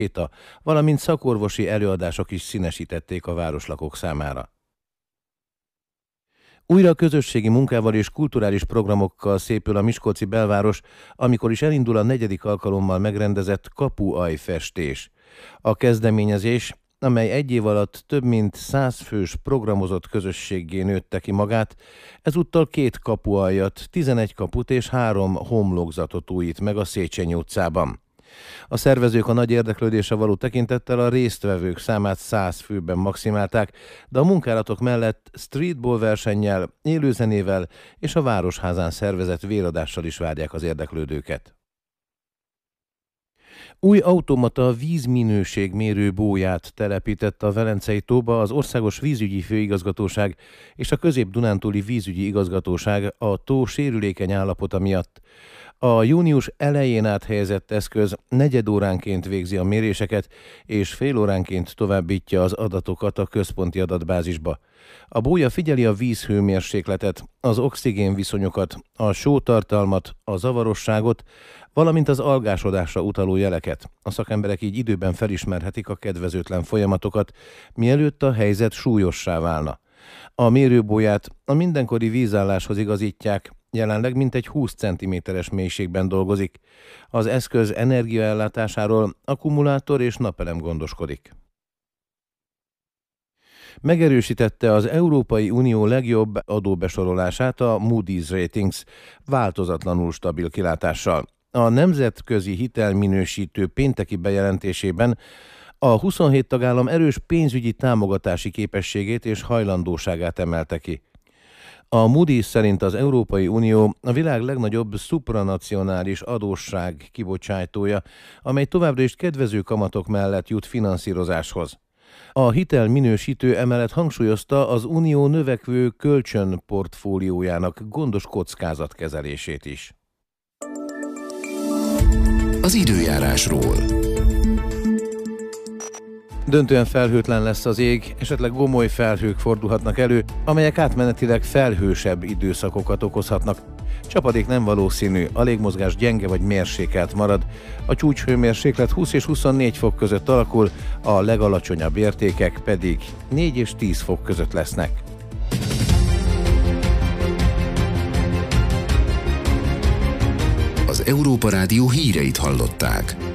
valamint szakorvosi előadások is színesítették a városlakók számára. Újra közösségi munkával és kulturális programokkal szépül a miskolci belváros, amikor is elindul a 4. alkalommal megrendezett kapuajfestés. A kezdeményezés, amely egy év alatt több mint 100 fős programozott közösséggé nőtte ki magát, ezúttal 2 kapualjat, 11 kaput és 3 homlokzatot újít meg a Széchenyi utcában. A szervezők a nagy érdeklődésre való tekintettel a résztvevők számát 100 főben maximálták, de a munkálatok mellett streetball versennyel, élőzenével és a Városházán szervezett véradással is várják az érdeklődőket. Új automata vízminőségmérő bóját telepített a Velencei tóba az Országos Vízügyi Főigazgatóság és a Közép-Dunántúli Vízügyi Igazgatóság a tó sérülékeny állapota miatt. A június elején áthelyezett eszköz negyedóránként végzi a méréseket, és fél óránként továbbítja az adatokat a központi adatbázisba. A bója figyeli a vízhőmérsékletet, az oxigénviszonyokat, a sótartalmat, a zavarosságot, valamint az algásodásra utaló jeleket. A szakemberek így időben felismerhetik a kedvezőtlen folyamatokat, mielőtt a helyzet súlyossá válna. A mérőbóját a mindenkori vízálláshoz igazítják, jelenleg mintegy 20 cm-es mélységben dolgozik. Az eszköz energiaellátásáról akkumulátor és napelem gondoskodik. Megerősítette az Európai Unió legjobb adóbesorolását a Moody's Ratings változatlanul stabil kilátással. A nemzetközi hitelminősítő pénteki bejelentésében a 27 tagállam erős pénzügyi támogatási képességét és hajlandóságát emelte ki. A Moody's szerint az Európai Unió a világ legnagyobb szupranacionális adósság kibocsátója, amely továbbra is kedvező kamatok mellett jut finanszírozáshoz. A hitelminősítő emellett hangsúlyozta az unió növekvő kölcsönportfóliójának gondos kockázatkezelését is. Az időjárásról. Döntően felhőtlen lesz az ég, esetleg gomoly felhők fordulhatnak elő, amelyek átmenetileg felhősebb időszakokat okozhatnak. Csapadék nem valószínű, a légmozgás gyenge vagy mérsékelt marad. A csúcshőmérséklet 20 és 24 fok között alakul, a legalacsonyabb értékek pedig 4 és 10 fok között lesznek. Az Európa Rádió híreit hallották.